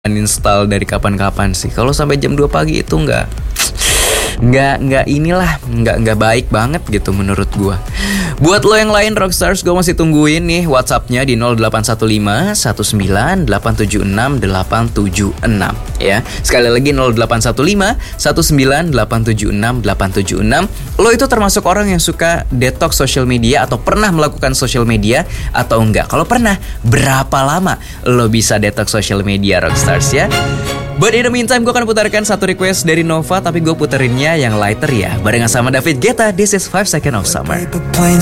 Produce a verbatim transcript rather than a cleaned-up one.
uninstall dari kapan-kapan sih. Kalau sampai jam dua pagi itu nggak nggak nggak inilah nggak nggak baik banget gitu menurut gua. Buat lo yang lain Rockstars, gua masih tungguin nih WhatsAppnya di nol delapan satu lima satu sembilan delapan tujuh enam delapan tujuh enam ya. Sekali lagi nol delapan satu lima satu sembilan delapan tujuh enam delapan tujuh enam. Lo itu termasuk orang yang suka detox social media atau pernah melakukan social media atau enggak? Kalau pernah, berapa lama lo bisa detox social media Rockstars ya? But in the meantime, gue akan putarkan satu request dari Nova, tapi gue puterinnya yang lighter ya, barengan sama David Guetta. This is five Seconds of Summer.